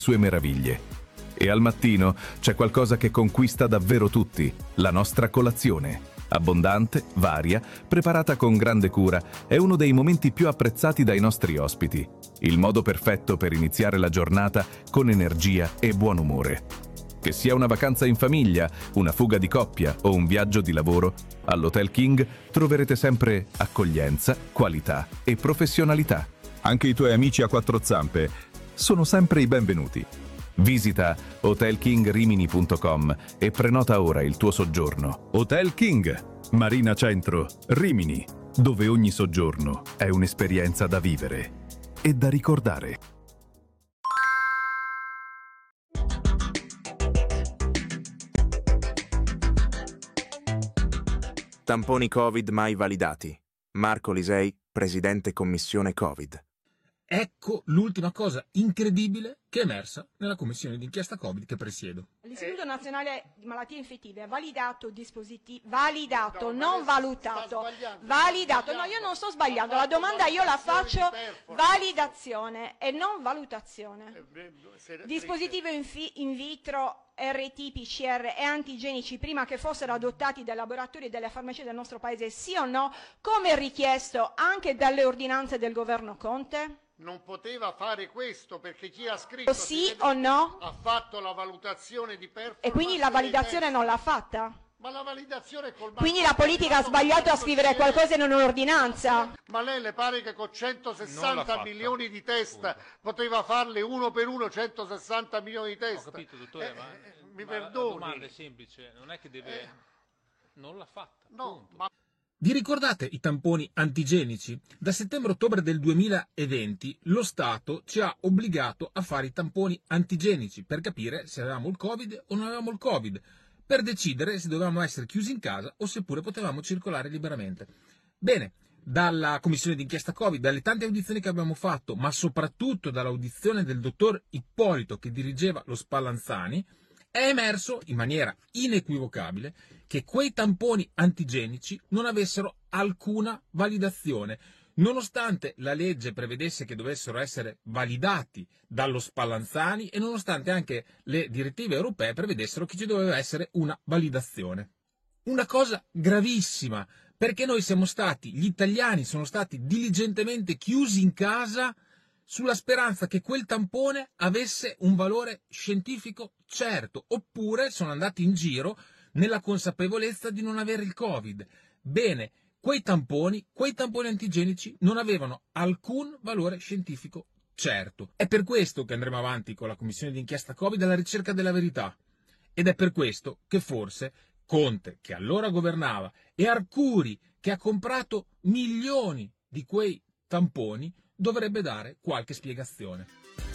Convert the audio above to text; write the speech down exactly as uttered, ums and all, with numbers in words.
sue meraviglie. E al mattino c'è qualcosa che conquista davvero tutti, la nostra colazione. Abbondante, varia, preparata con grande cura, è uno dei momenti più apprezzati dai nostri ospiti. Il modo perfetto per iniziare la giornata con energia e buon umore. Che sia una vacanza in famiglia, una fuga di coppia o un viaggio di lavoro, all'Hotel King troverete sempre accoglienza, qualità e professionalità. Anche i tuoi amici a quattro zampe sono sempre i benvenuti. Visita hotel king rimini punto com e prenota ora il tuo soggiorno. Hotel King, Marina Centro, Rimini, dove ogni soggiorno è un'esperienza da vivere e da ricordare. Tamponi Covid mai validati. Marco Lisei, Presidente Commissione Covid. Ecco l'ultima cosa incredibile che è emersa nella commissione d'inchiesta Covid che presiedo. L'Istituto Nazionale di Malattie Infettive ha validato dispositivi, validato, non valutato, validato, no, io non sto sbagliando, la domanda io la faccio validazione e non valutazione. Dispositivi in, in vitro, R T, P C R e antigenici prima che fossero adottati dai laboratori e dalle farmacie del nostro paese, sì o no, come richiesto anche dalle ordinanze del governo Conte? Non poteva fare questo perché chi ha scritto sì o no ha fatto la valutazione di performance e quindi la validazione non l'ha fatta. Ma la valutazione col quindi la politica ha sbagliato a scrivere qualcosa in un'ordinanza. Ma lei le pare che con centosessanta milioni di test poteva farle uno per uno centosessanta milioni di test? Ho capito, dottore, eh, ma, mi ma perdoni. la domanda è semplice, non è che deve eh. non l'ha fatta. No, ma Vi ricordate i tamponi antigenici? Da settembre-ottobre del duemilaventi lo Stato ci ha obbligato a fare i tamponi antigenici per capire se avevamo il Covid o non avevamo il Covid, per decidere se dovevamo essere chiusi in casa o seppure potevamo circolare liberamente. Bene, dalla commissione d'inchiesta Covid, dalle tante audizioni che abbiamo fatto, ma soprattutto dall'audizione del dottor Ippolito che dirigeva lo Spallanzani, è emerso in maniera inequivocabile che quei tamponi antigenici non avessero alcuna validazione, nonostante la legge prevedesse che dovessero essere validati dallo Spallanzani e nonostante anche le direttive europee prevedessero che ci doveva essere una validazione. Una cosa gravissima, perché noi siamo stati, gli italiani sono stati diligentemente chiusi in casa sulla speranza che quel tampone avesse un valore scientifico certo, oppure sono andati in giro nella consapevolezza di non avere il Covid. Bene, quei tamponi, quei tamponi antigenici non avevano alcun valore scientifico certo. È per questo che andremo avanti con la commissione d'inchiesta Covid alla ricerca della verità. Ed è per questo che forse Conte, che allora governava, e Arcuri, che ha comprato milioni di quei tamponi, dovrebbe dare qualche spiegazione.